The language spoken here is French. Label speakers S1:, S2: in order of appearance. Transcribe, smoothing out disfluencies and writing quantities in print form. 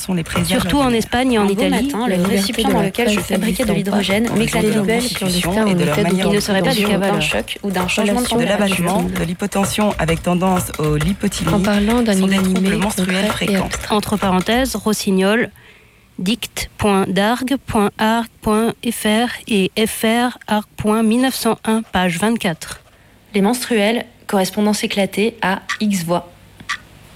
S1: sont les présages.
S2: Surtout en Espagne et en Italie.
S3: Matin, le récipient dans lequel je fabriquais de l'hydrogène m'éclatait
S1: de leur constitution et de leur manière
S2: Il ne serait pas du
S3: d'un
S2: cavale.
S3: choc ou d'un changement de
S1: de
S3: température.
S1: l'abattement, de l'hypotension avec tendance au lipothymie.
S4: En parlant d'un
S1: sont des
S4: inanimé
S1: troubles menstruels
S4: concret et
S1: fréquents.
S4: abstrait.
S2: Entre parenthèses, Rossignol, dict.darg.arc.fr et frarc.1901, page 24.
S3: Les menstruels, correspondance éclatée à X voix.